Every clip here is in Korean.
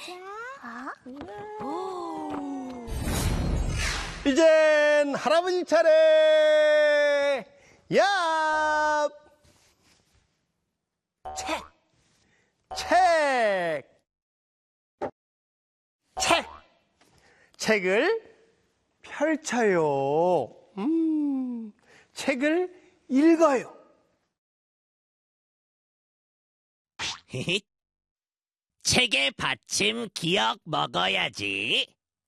이젠 할아버지 차례. 야! 책을 펼쳐요. 책을 읽어요. 책의 받침 기억 먹어야지.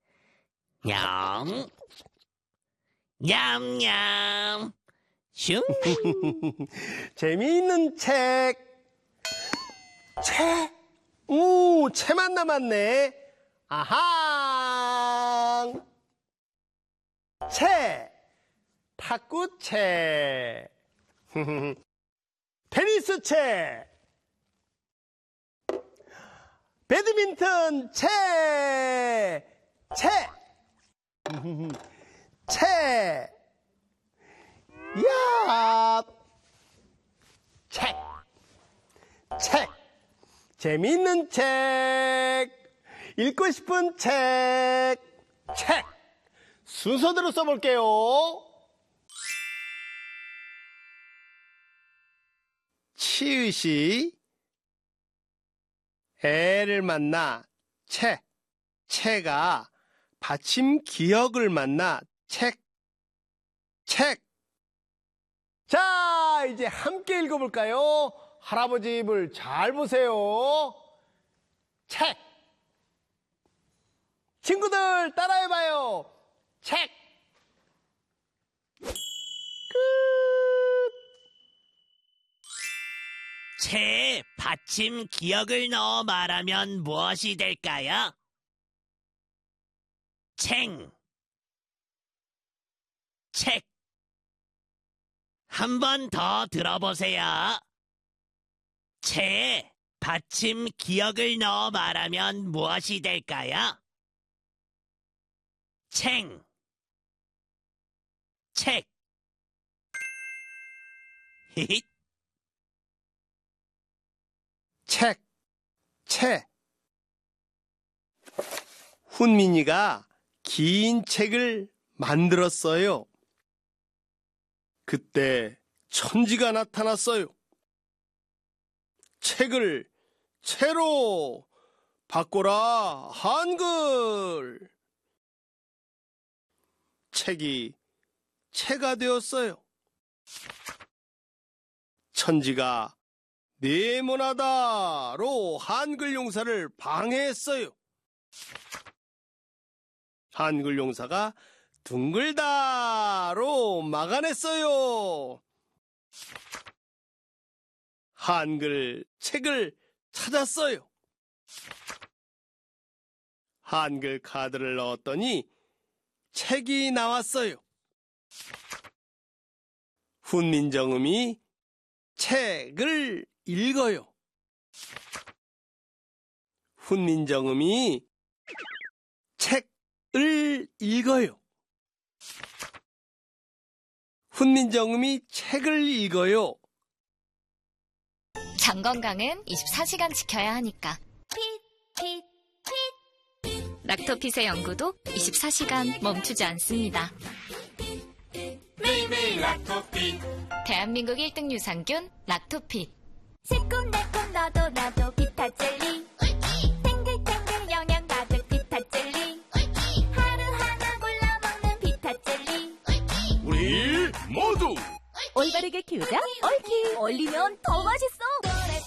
냠. 냠냠. 슝. 재미있는 책. 채만 남았네. 아하. 탁구채. 테니스채. 배드민턴 채. 야. 책. 재미있는 책. 읽고 싶은 책. 순서대로 써볼게요. 치읓이 애를 만나 채가 받침 기억을 만나 책. 자, 이제 함께 읽어볼까요? 할아버지 입을 잘 보세요. 책. 친구들 따라해봐요. 책. 끝. 채 받침 기억을 넣어 말하면 무엇이 될까요? 책. 한 번 더 들어보세요. 채 받침 기억을 넣어 말하면 무엇이 될까요? 책. 채. 훈민이가 긴 책을 만들었어요. 그때 천지가 나타났어요. 책을 채로 바꿔라 한글. 책이 채가 되었어요. 천지가 네모나다로 한글 용사를 방해했어요. 한글 용사가 둥글다로 막아냈어요. 한글 책을 찾았어요. 한글 카드를 넣었더니 책이 나왔어요. 훈민정음이 책을 읽어요. 훈민정음이 책을 읽어요. 훈민정음이 책을 읽어요. 장 건강은 24시간 지켜야 하니까. 락토핏의 연구도 24시간 멈추지 않습니다. 매일매일 락토핏. 대한민국 1등 유산균 락토핏. 새콤달콤 나도 비타젤리. 탱글탱글 영양 가득 비타젤리. 하루하나 골라 먹는 비타젤리. 우리 모두 올바르게 키우자 옳기. 얼리면 더 맛있어.